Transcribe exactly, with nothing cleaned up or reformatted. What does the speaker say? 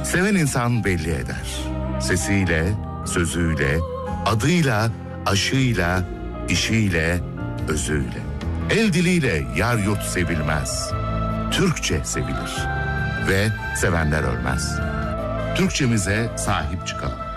Seven insan belli eder. Sesiyle, sözüyle, adıyla, aşıyla, işiyle, özüyle. El diliyle yar yurt sevilmez. Türkçe sevilir. Ve sevenler ölmez. Türkçemize sahip çıkalım.